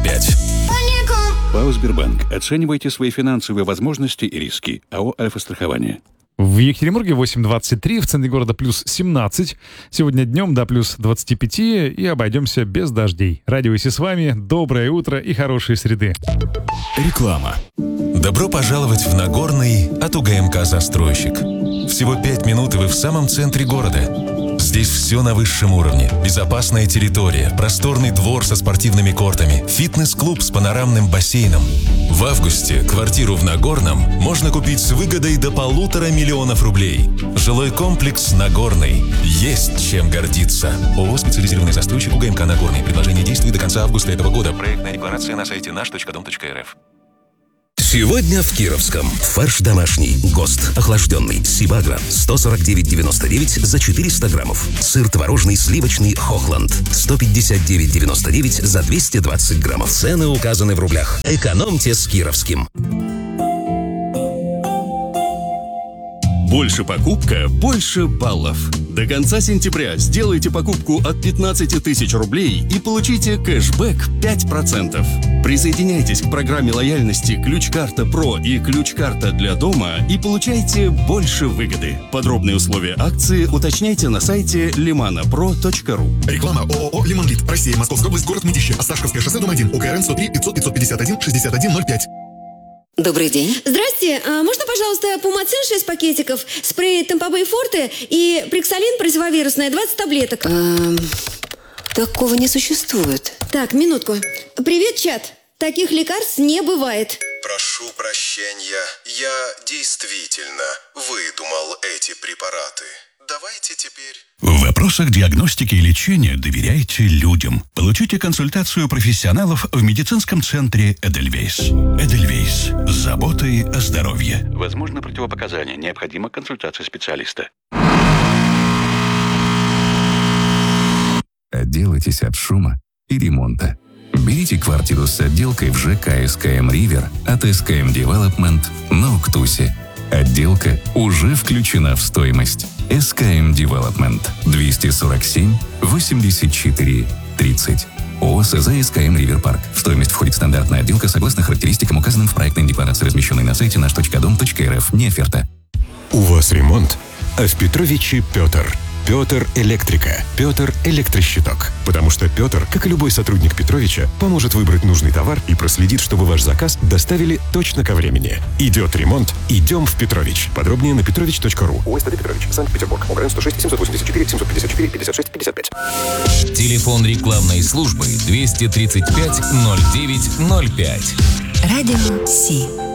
95. ПАО «Сбербанк». Оценивайте свои финансовые возможности и риски. АО «Альфа-страхование». В Екатеринбурге 8:23, в центре города плюс 17. Сегодня днем до плюс 25 и обойдемся без дождей. Радио Иси с вами, доброе утро и хорошей среды. Реклама. Добро пожаловать в Нагорный от УГМК «Застройщик». Всего 5 минут, и вы в самом центре города. Здесь все на высшем уровне. Безопасная территория, просторный двор со спортивными кортами, фитнес-клуб с панорамным бассейном. В августе квартиру в Нагорном можно купить с выгодой до 1,5 миллиона рублей. Жилой комплекс «Нагорный». Есть чем гордиться. ООО «Специализированный застройщик УГМК Нагорный». Предложение действует до конца августа этого года. Проектная декларация на сайте наш.дом.рф. Сегодня в Кировском. Фарш домашний, ГОСТ, охлажденный, Сибагра, 149,99 за 400 граммов. Сыр творожный сливочный Хохланд, 159,99 за 220 граммов. Цены указаны в рублях. Экономьте с Кировским. Больше покупка, больше баллов. До конца сентября сделайте покупку от 15 тысяч рублей и получите кэшбэк 5%. Присоединяйтесь к программе лояльности «Ключ-карта Про» и «Ключ-карта для дома» и получайте больше выгоды. Подробные условия акции уточняйте на сайте limanapro.ru. Реклама ООО «Лимонлит». Россия, Московская область, город Мытищи. Осташковское шоссе, дом 1. УКРН 103 500 551 6105. Добрый день. Здрасте. Можно, пожалуйста, Пумацин 6 пакетиков, спрей Темпобей Форте и Приксалин противовирусное 20 таблеток? Такого не существует. Так, минутку. Привет, чат. Таких лекарств не бывает. Прошу прощения. Я действительно выдумал эти препараты. Давайте теперь... В вопросах диагностики и лечения доверяйте людям. Получите консультацию профессионалов в медицинском центре «Эдельвейс». «Эдельвейс» с заботой о здоровье. Возможно противопоказания. Необходима консультация специалиста. Отделайтесь от шума и ремонта. Берите квартиру с отделкой в ЖК «СКМ Ривер» от «СКМ Девелопмент» на Уктусе. Отделка уже включена в стоимость. СКМ Девелопмент 247 84 30. ООО СЗ СКМ Ривер Парк. В стоимость входит стандартная отделка согласно характеристикам, указанным в проектной декларации, размещенной на сайте наш.дом.рф. Не оферта. У вас ремонт, а в Петровиче Петр. Петр Электрика. Петр Электрощиток. Потому что Петр, как и любой сотрудник Петровича, поможет выбрать нужный товар и проследит, чтобы ваш заказ доставили точно ко времени. Идет ремонт, идем в Петрович. Подробнее на petrovich.ru. УСТД Петрович, Санкт-Петербург. УГРН 106 784 754 56 55. Телефон рекламной службы 235 09 05. Радио Си.